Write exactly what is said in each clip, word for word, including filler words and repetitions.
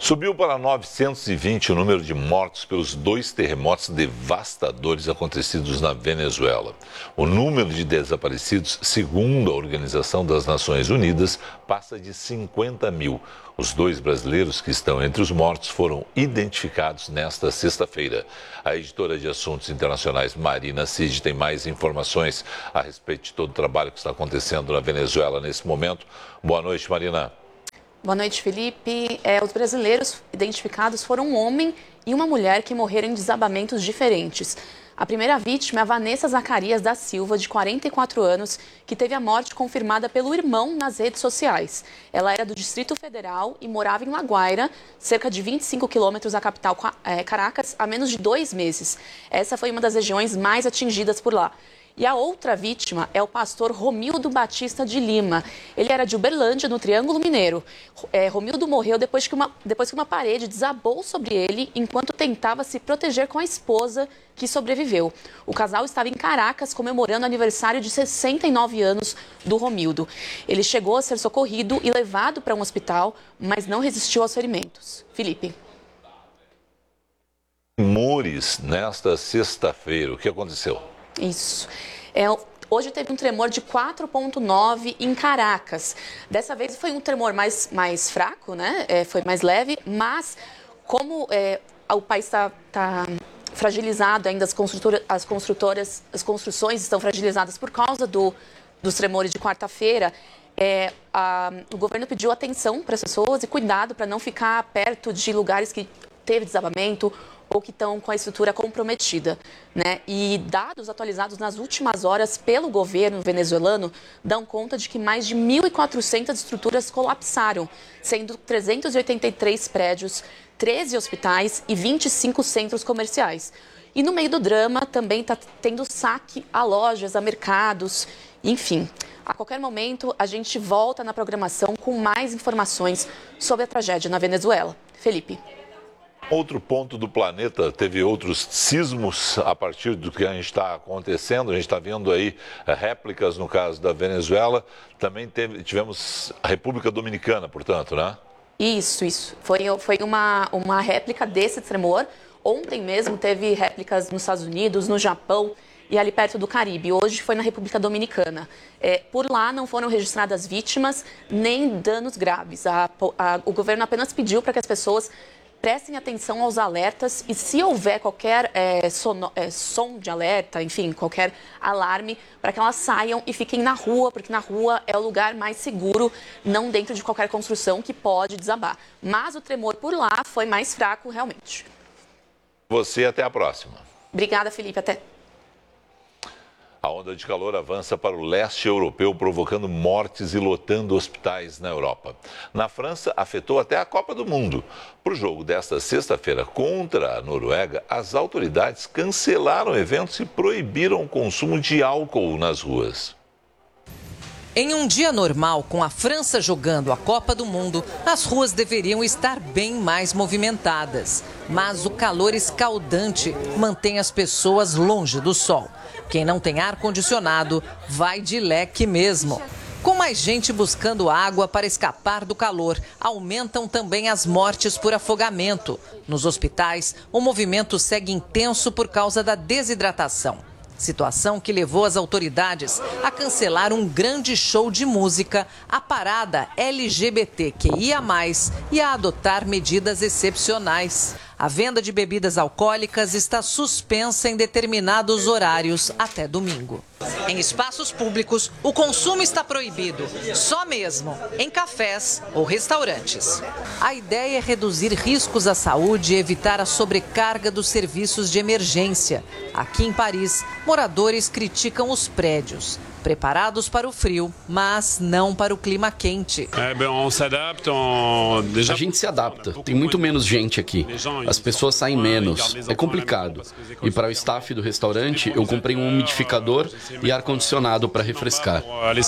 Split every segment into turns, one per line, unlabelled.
Subiu para novecentos e vinte o número de mortos pelos dois terremotos devastadores acontecidos na Venezuela. O número de desaparecidos, segundo a Organização das Nações Unidas, passa de cinquenta mil. Os dois brasileiros que estão entre os mortos foram identificados nesta sexta-feira. A editora de assuntos internacionais Marina Cid tem mais informações a respeito de todo o trabalho que está acontecendo na Venezuela nesse momento. Boa noite, Marina.
Boa noite, Felipe. É, os brasileiros identificados foram um homem e uma mulher que morreram em desabamentos diferentes. A primeira vítima é a Vanessa Zacarias da Silva, de quarenta e quatro anos, que teve a morte confirmada pelo irmão nas redes sociais. Ela era do Distrito Federal e morava em La Guaira, cerca de vinte e cinco quilômetros da capital Caracas, há menos de dois meses. Essa foi uma das regiões mais atingidas por lá. E a outra vítima é o pastor Romildo Batista de Lima. Ele era de Uberlândia, no Triângulo Mineiro. É, Romildo morreu depois que, uma, depois que uma parede desabou sobre ele enquanto tentava se proteger com a esposa, que sobreviveu. O casal estava em Caracas comemorando o aniversário de sessenta e nove anos do Romildo. Ele chegou a ser socorrido e levado para um hospital, mas não resistiu aos ferimentos. Felipe.
Tremores nesta sexta-feira. O que aconteceu?
Isso. É, hoje teve um tremor de quatro ponto nove em Caracas. Dessa vez foi um tremor mais, mais fraco, né? É, foi mais leve, mas como é, o país está tá fragilizado ainda, as construtoras, as construtoras, as construções estão fragilizadas por causa do, dos tremores de quarta-feira, é, a, o governo pediu atenção para as pessoas e cuidado para não ficar perto de lugares que teve desabamento ou que estão com a estrutura comprometida, né? E dados atualizados nas últimas horas pelo governo venezuelano dão conta de que mais de mil e quatrocentas estruturas colapsaram, sendo trezentos e oitenta e três prédios, treze hospitais e vinte e cinco centros comerciais. E no meio do drama também está tendo saque a lojas, a mercados, enfim. A qualquer momento a gente volta na programação com mais informações sobre a tragédia na Venezuela. Felipe.
Outro ponto do planeta teve outros sismos a partir do que a gente está acontecendo. A gente está vendo aí réplicas no caso da Venezuela. Também teve, tivemos a República Dominicana, portanto, né?
Isso, isso. Foi, foi uma, uma réplica desse tremor. Ontem mesmo teve réplicas nos Estados Unidos, no Japão e ali perto do Caribe. Hoje foi na República Dominicana. É, por lá não foram registradas vítimas nem danos graves. A, a, o governo apenas pediu para que as pessoas prestem atenção aos alertas e se houver qualquer é, sono, é, som de alerta, enfim, qualquer alarme, para que elas saiam e fiquem na rua, porque na rua é o lugar mais seguro, não dentro de qualquer construção que pode desabar. Mas o tremor por lá foi mais fraco, realmente.
Você, até a próxima.
Obrigada, Felipe. Até.
A onda de calor avança para o leste europeu, provocando mortes e lotando hospitais na Europa. Na França, afetou até a Copa do Mundo. Para o jogo desta sexta-feira contra a Noruega, as autoridades cancelaram eventos e proibiram o consumo de álcool nas ruas.
Em um dia normal, com a França jogando a Copa do Mundo, as ruas deveriam estar bem mais movimentadas. Mas o calor escaldante mantém as pessoas longe do sol. Quem não tem ar-condicionado vai de leque mesmo. Com mais gente buscando água para escapar do calor, aumentam também as mortes por afogamento. Nos hospitais, o movimento segue intenso por causa da desidratação. Situação que levou as autoridades a cancelar um grande show de música, a parada L G B T Q I A mais, e a adotar medidas excepcionais. A venda de bebidas alcoólicas está suspensa em determinados horários até domingo. Em espaços públicos, o consumo está proibido, só mesmo em cafés ou restaurantes. A ideia é reduzir riscos à saúde e evitar a sobrecarga dos serviços de emergência. Aqui em Paris, moradores criticam os prédios, preparados para o frio, mas não para o clima quente.
A gente se adapta, tem muito menos gente aqui. As pessoas saem menos, é complicado. E para o staff do restaurante, eu comprei um umidificador e ar-condicionado para refrescar.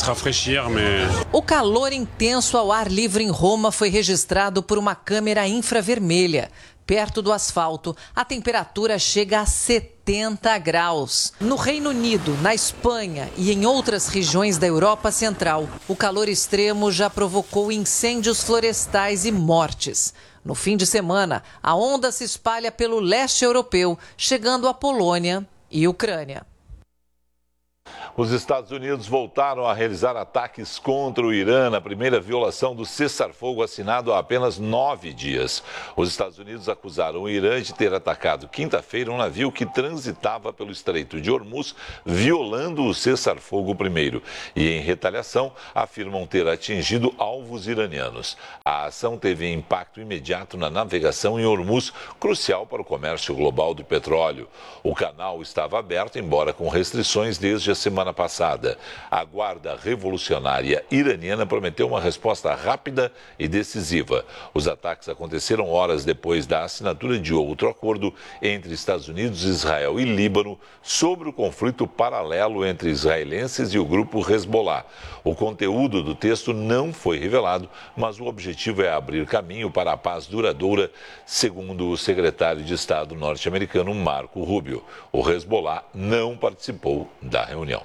O calor intenso ao ar livre em Roma foi registrado por uma câmera infravermelha. Perto do asfalto, a temperatura chega a setenta graus. No Reino Unido, na Espanha e em outras regiões da Europa Central, o calor extremo já provocou incêndios florestais e mortes. No fim de semana, a onda se espalha pelo leste europeu, chegando à Polônia e Ucrânia.
Os Estados Unidos voltaram a realizar ataques contra o Irã na primeira violação do cessar-fogo assinado há apenas nove dias. Os Estados Unidos acusaram o Irã de ter atacado quinta-feira um navio que transitava pelo Estreito de Hormuz, violando o cessar-fogo primeiro. E, em retaliação, afirmam ter atingido alvos iranianos. A ação teve impacto imediato na navegação em Hormuz, crucial para o comércio global do petróleo. O canal estava aberto, embora com restrições desde a semana passada. A Guarda Revolucionária Iraniana prometeu uma resposta rápida e decisiva. Os ataques aconteceram horas depois da assinatura de outro acordo entre Estados Unidos, Israel e Líbano sobre o conflito paralelo entre israelenses e o grupo Hezbollah. O conteúdo do texto não foi revelado, mas o objetivo é abrir caminho para a paz duradoura, segundo o secretário de Estado norte-americano Marco Rubio. O Hezbollah não participou da reunião.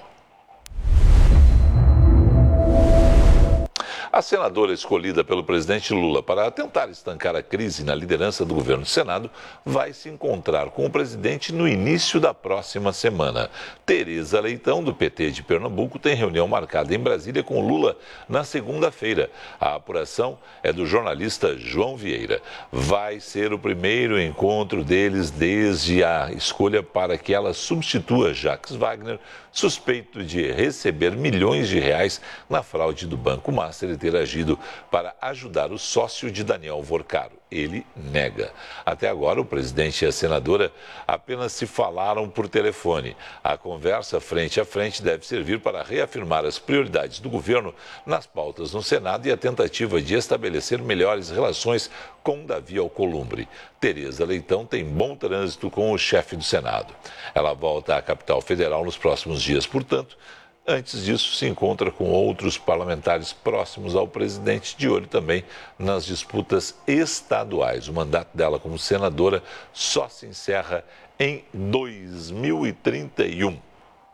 A senadora escolhida pelo presidente Lula para tentar estancar a crise na liderança do governo do Senado vai se encontrar com o presidente no início da próxima semana. Tereza Leitão, do P T de Pernambuco, tem reunião marcada em Brasília com Lula na segunda-feira. A apuração é do jornalista João Vieira. Vai ser o primeiro encontro deles desde a escolha para que ela substitua Jacques Wagner, suspeito de receber milhões de reais na fraude do Banco Master e ter agido para ajudar o sócio de Daniel Vorcaro. Ele nega. Até agora, o presidente e a senadora apenas se falaram por telefone. A conversa frente a frente deve servir para reafirmar as prioridades do governo nas pautas no Senado e a tentativa de estabelecer melhores relações com Davi Alcolumbre. Tereza Leitão tem bom trânsito com o chefe do Senado. Ela volta à capital federal nos próximos dias, portanto, antes disso, se encontra com outros parlamentares próximos ao presidente, de olho também nas disputas estaduais. O mandato dela como senadora só se encerra em dois mil e trinta e um.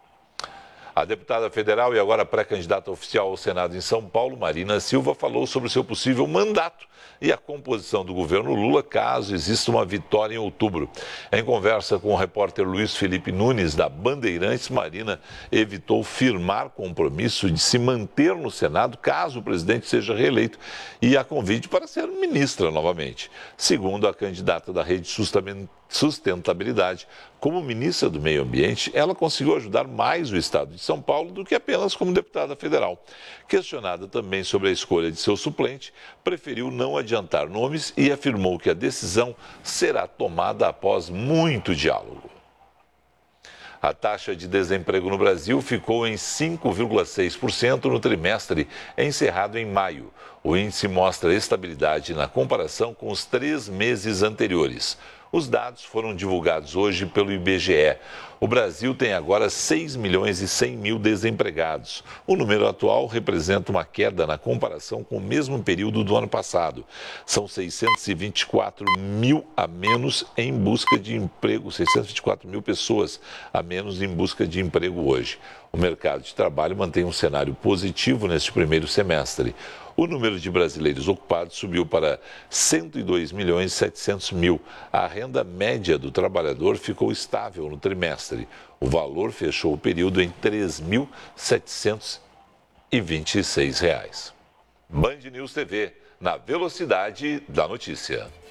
A deputada federal e agora pré-candidata oficial ao Senado em São Paulo, Marina Silva, falou sobre o seu possível mandato e a composição do governo Lula caso exista uma vitória em outubro. Em conversa com o repórter Luiz Felipe Nunes, da Bandeirantes, Marina evitou firmar compromisso de se manter no Senado caso o presidente seja reeleito e a convide para ser ministra novamente. Segundo a candidata da Rede Sustentabilidade, como ministra do Meio Ambiente, ela conseguiu ajudar mais o estado de São Paulo do que apenas como deputada federal. Questionada também sobre a escolha de seu suplente, preferiu não adiantar nomes e afirmou que a decisão será tomada após muito diálogo. A taxa de desemprego no Brasil ficou em cinco vírgula seis por cento no trimestre encerrado em maio. O índice mostra estabilidade na comparação com os três meses anteriores. Os dados foram divulgados hoje pelo I B G E. O Brasil tem agora seis milhões e cem mil desempregados. O número atual representa uma queda na comparação com o mesmo período do ano passado. São seiscentos e vinte e quatro mil a menos em busca de emprego, seiscentos e vinte e quatro mil pessoas a menos em busca de emprego hoje. O mercado de trabalho mantém um cenário positivo neste primeiro semestre. O número de brasileiros ocupados subiu para cento e dois milhões e setecentos mil. A renda média do trabalhador ficou estável no trimestre. O valor fechou o período em três mil setecentos e vinte e seis reais. Band News T V, na velocidade da notícia.